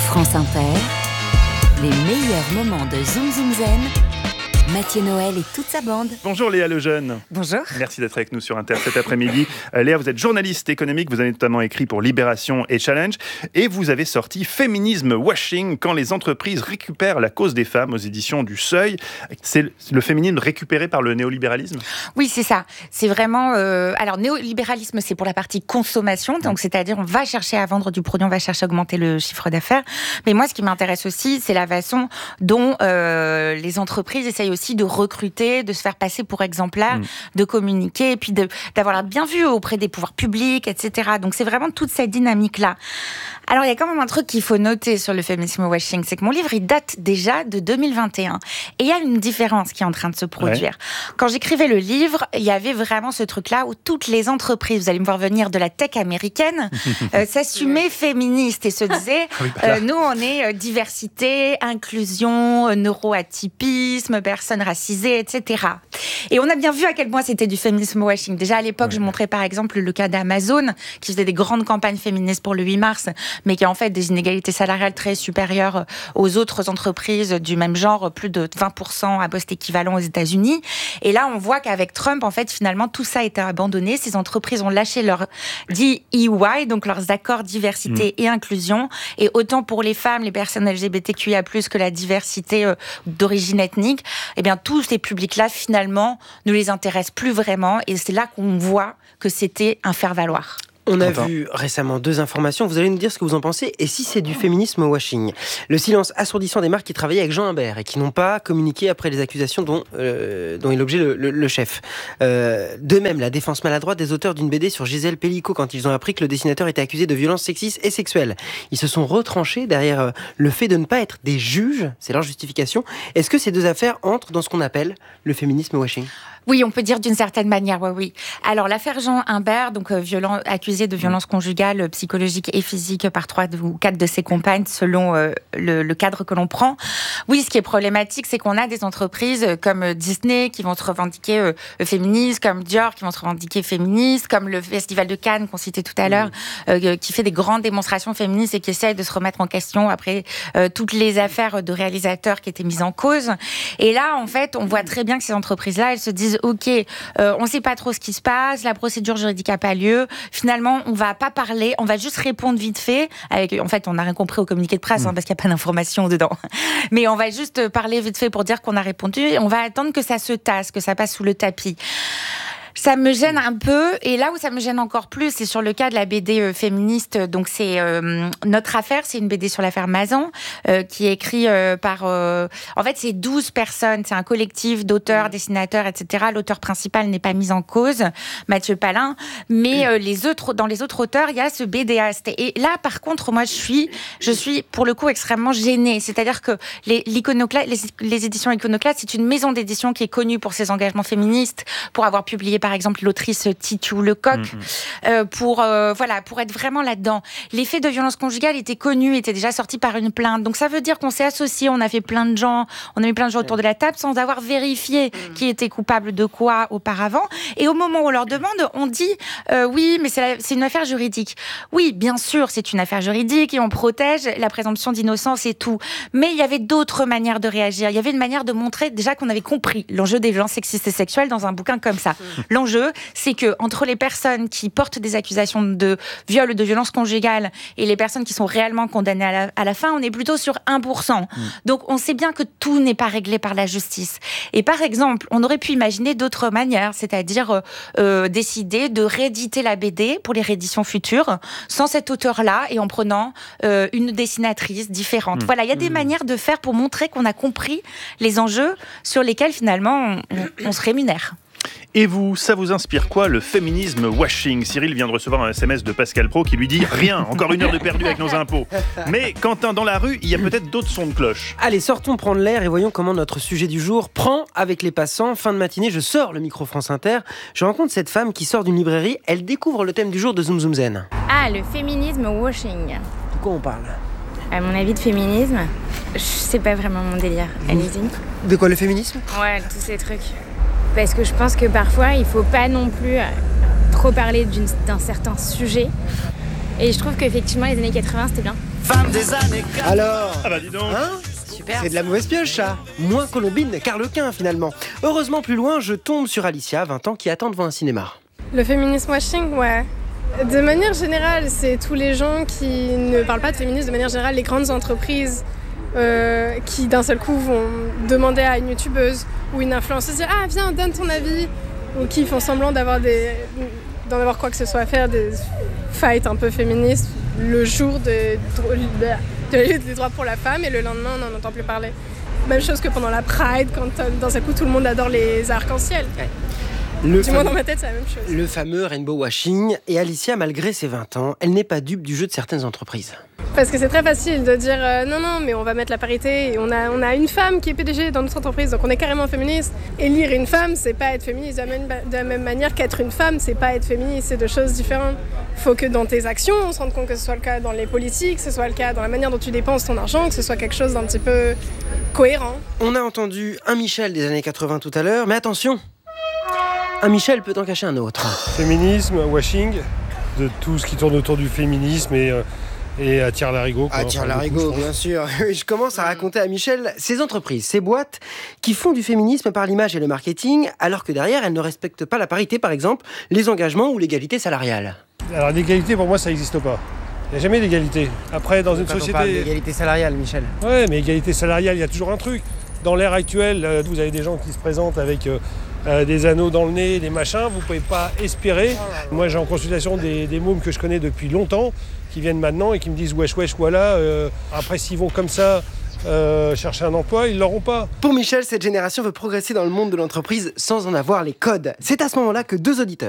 France Inter, les meilleurs moments de Zoom Zoom Zen. Mathieu Noël et toute sa bande. Bonjour Léa Lejeune. Bonjour. Merci d'être avec nous sur Inter cet après-midi. Léa, vous êtes journaliste économique, vous avez notamment écrit pour Libération et Challenge, et vous avez sorti Féminisme Washing, quand les entreprises récupèrent la cause des femmes, aux éditions du Seuil. C'est le féminisme récupéré par le néolibéralisme ? Oui, c'est ça. C'est vraiment... Alors, néolibéralisme, c'est pour la partie consommation, donc c'est-à-dire on va chercher à vendre du produit, on va chercher à augmenter le chiffre d'affaires. Mais moi, ce qui m'intéresse aussi, c'est la façon dont les entreprises essayent aussi de recruter, de se faire passer pour exemplaire, de communiquer, et puis d'avoir la bien vue auprès des pouvoirs publics, etc. Donc c'est vraiment toute cette dynamique-là. Alors il y a quand même un truc qu'il faut noter sur le féminisme washing, c'est que mon livre, il date déjà de 2021. Et il y a une différence qui est en train de se produire. Ouais. Quand j'écrivais le livre, il y avait vraiment ce truc-là où toutes les entreprises, vous allez me voir venir de la tech américaine, s'assumaient féministes et se disaient, nous on est diversité, inclusion, neuroatypisme, personnes racisées, etc. Et on a bien vu à quel point c'était du féminisme washing. Déjà à l'époque, je montrais par exemple le cas d'Amazon, qui faisait des grandes campagnes féministes pour le 8 mars, mais qui a en fait des inégalités salariales très supérieures aux autres entreprises du même genre, plus de 20% à poste équivalent aux États-Unis. Et là, on voit qu'avec Trump, en fait, finalement, tout ça a été abandonné. Ces entreprises ont lâché leur DEI, donc leurs accords diversité et inclusion. Et autant pour les femmes, les personnes LGBTQIA+, que la diversité d'origine ethnique, eh bien, tous ces publics-là, finalement, ne les intéressent plus vraiment. Et c'est là qu'on voit que c'était un faire-valoir. On a vu récemment 2 informations, vous allez nous dire ce que vous en pensez, et si c'est du féminisme washing. Le silence assourdissant des marques qui travaillaient avec Jean Imbert et qui n'ont pas communiqué après les accusations dont est l'objet le chef. De même, la défense maladroite des auteurs d'une BD sur Gisèle Pellicot quand ils ont appris que le dessinateur était accusé de violences sexistes et sexuelles. Ils se sont retranchés derrière le fait de ne pas être des juges, c'est leur justification. Est-ce que ces 2 affaires entrent dans ce qu'on appelle le féminisme washing ? Oui, on peut dire d'une certaine manière, oui. Alors, l'affaire Jean Imbert, donc accusé de violences conjugales, psychologiques et physiques par 3 ou 4 de ses compagnes, selon le cadre que l'on prend. Oui, ce qui est problématique, c'est qu'on a des entreprises comme Disney qui vont se revendiquer féministes, comme Dior qui vont se revendiquer féministes, comme le Festival de Cannes qu'on citait tout à l'heure, qui fait des grandes démonstrations féministes et qui essaye de se remettre en question après toutes les affaires de réalisateurs qui étaient mises en cause. Et là, en fait, on voit très bien que ces entreprises-là, elles se disent OK, on ne sait pas trop ce qui se passe, la procédure juridique n'a pas lieu. Finalement, on ne va pas parler, on va juste répondre vite fait. En fait, on n'a rien compris au communiqué de presse parce qu'il n'y a pas d'information dedans. Mais on va juste parler vite fait pour dire qu'on a répondu et on va attendre que ça se tasse, que ça passe sous le tapis. Ça me gêne un peu, et là où ça me gêne encore plus, c'est sur le cas de la BD féministe. Donc c'est Notre affaire, c'est une BD sur l'affaire Mazan, qui est écrite par... En fait, c'est 12 personnes, c'est un collectif d'auteurs, dessinateurs, etc. L'auteur principal n'est pas mis en cause, Mathieu Palin, mais dans les autres auteurs, il y a ce BDaste. Et là, par contre, moi, je suis pour le coup extrêmement gênée. C'est-à-dire que les éditions Iconoclast, c'est une maison d'édition qui est connue pour ses engagements féministes, pour avoir publié par exemple l'autrice Titu Lecoq, pour être vraiment là-dedans. Les faits de violence conjugale étaient connus, étaient déjà sortis par une plainte. Donc ça veut dire qu'on s'est associés, on a mis plein de gens autour de la table sans avoir vérifié qui était coupable de quoi auparavant. Et au moment où on leur demande, on dit oui, mais c'est une affaire juridique. Oui, bien sûr, c'est une affaire juridique et on protège la présomption d'innocence et tout. Mais il y avait d'autres manières de réagir. Il y avait une manière de montrer déjà qu'on avait compris l'enjeu des violences sexistes et sexuelles dans un bouquin comme ça. L'enjeu, c'est que entre les personnes qui portent des accusations de viol ou de violence conjugale et les personnes qui sont réellement condamnées à la fin, on est plutôt sur 1%. Donc on sait bien que tout n'est pas réglé par la justice. Et par exemple, on aurait pu imaginer d'autres manières, c'est-à-dire décider de rééditer la BD pour les rééditions futures sans cet auteur-là et en prenant une dessinatrice différente. Voilà, il y a des manières de faire pour montrer qu'on a compris les enjeux sur lesquels finalement on se rémunère. Et vous, ça vous inspire quoi, le féminisme washing ? Cyril vient de recevoir un SMS de Pascal Praud qui lui dit « Rien, encore 1 heure de perdu avec nos impôts ». Mais Quentin, dans la rue, il y a peut-être d'autres sons de cloche. Allez, sortons prendre l'air et voyons comment notre sujet du jour prend avec les passants. Fin de matinée, je sors le micro France Inter. Je rencontre cette femme qui sort d'une librairie. Elle découvre le thème du jour de Zoom Zoom Zen. Ah, le féminisme washing. De quoi on parle ? À mon avis de féminisme, c'est pas vraiment mon délire. Allez-y. De quoi, le féminisme ? Ouais, tous ces trucs. Parce que je pense que parfois, il faut pas non plus trop parler d'un certain sujet. Et je trouve qu'effectivement, les années 80, c'était bien. femme des années 80. Alors, Ah bah dis donc. hein? Super. C'est de la mauvaise pioche, ça. Moins Colombine qu'Arlequin, finalement. Heureusement, plus loin, je tombe sur Alicia, 20 ans, qui attend devant un cinéma. Le féminisme washing, ouais. De manière générale, c'est tous les gens qui ne parlent pas de féminisme, de manière générale, les grandes entreprises qui d'un seul coup vont demander à une youtubeuse ou une influenceuse de dire « Ah, viens, donne ton avis » ou qui font semblant d'en avoir quoi que ce soit à faire, des fights un peu féministes le jour de la lutte des droits pour la femme et le lendemain, on n'en entend plus parler. Même chose que pendant la Pride, quand d'un seul coup, tout le monde adore les arcs-en-ciel. Du moins dans ma tête, c'est la même chose. Le fameux rainbow washing. Et Alicia, malgré ses 20 ans, elle n'est pas dupe du jeu de certaines entreprises. Parce que c'est très facile de dire non, mais on va mettre la parité. Et on a une femme qui est PDG dans notre entreprise, donc on est carrément féministe. Élire une femme, c'est pas être féministe. De la même manière qu'être une femme, c'est pas être féministe. C'est deux choses différentes. Faut que dans tes actions, on se rende compte que ce soit le cas dans les politiques, que ce soit le cas dans la manière dont tu dépenses ton argent, que ce soit quelque chose d'un petit peu cohérent. On a entendu un Michel des années 80 tout à l'heure, mais attention, un Michel peut en cacher un autre. Féminisme, washing, de tout ce qui tourne autour du féminisme et à tire-larigot. Ah, tire-larigot, bien sûr. Je commence à raconter à Michel ces entreprises, ces boîtes qui font du féminisme par l'image et le marketing, alors que derrière, elles ne respectent pas la parité, par exemple, les engagements ou l'égalité salariale. Alors l'égalité, pour moi, ça n'existe pas. Il n'y a jamais d'égalité. Après, dans une société... On parle d'égalité salariale, Michel. Ouais, mais égalité salariale, il y a toujours un truc. Dans l'ère actuelle, vous avez des gens qui se présentent avec des anneaux dans le nez, des machins, vous ne pouvez pas espérer. Moi, j'ai en consultation des mômes que je connais depuis longtemps, qui viennent maintenant et qui me disent wesh, voilà. Après, s'ils vont comme ça chercher un emploi, ils ne l'auront pas. Pour Michel, cette génération veut progresser dans le monde de l'entreprise sans en avoir les codes. C'est à ce moment-là que deux auditeurs